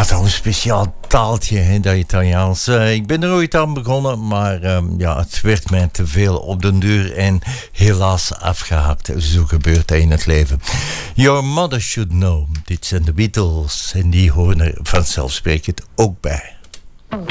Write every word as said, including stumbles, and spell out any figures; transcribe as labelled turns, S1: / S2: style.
S1: Ja, toch een speciaal taaltje, hè, dat Italiaans. Uh, ik ben er ooit aan begonnen, maar um, ja, het werd mij te veel op den duur en helaas afgehakt. Zo gebeurt dat in het leven. Your Mother Should Know. Dit zijn de Beatles en die horen er vanzelfsprekend ook bij.